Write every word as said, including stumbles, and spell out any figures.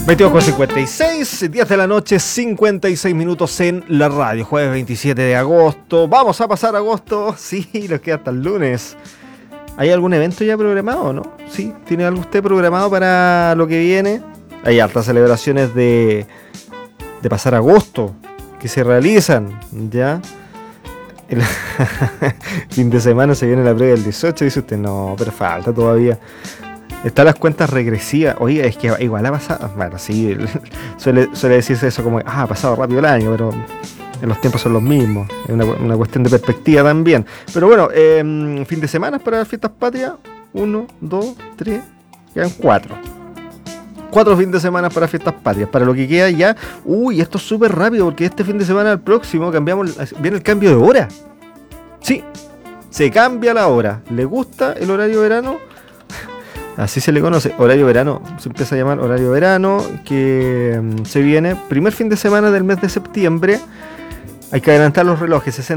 veintidós con cincuenta y seis, diez de la noche, cincuenta y seis minutos en la radio. Jueves veintisiete de agosto. Vamos a pasar agosto. Sí, nos queda hasta el lunes. ¿Hay algún evento ya programado o no? Sí, ¿tiene algo usted programado para lo que viene? Hay altas celebraciones de, de pasar agosto que se realizan, ¿ya? El fin de semana se viene la previa del dieciocho, dice usted. No, pero falta todavía. Están las cuentas regresivas. Oye, es que igual ha pasado. Bueno, sí, suele, suele decirse eso como, ah, ha pasado rápido el año, pero en los tiempos son los mismos. Es una, una cuestión de perspectiva también. Pero bueno, eh, fin de semana para las fiestas patrias. Uno, dos, tres, quedan cuatro. Cuatro fines de semana para fiestas patrias. Para lo que queda ya. Uy, esto es súper rápido porque este fin de semana al próximo cambiamos, viene el cambio de hora. Sí, se cambia la hora. ¿Le gusta el horario verano? Así se le conoce, horario verano, se empieza a llamar horario verano, que um, se viene primer fin de semana del mes de septiembre. Hay que adelantar los relojes,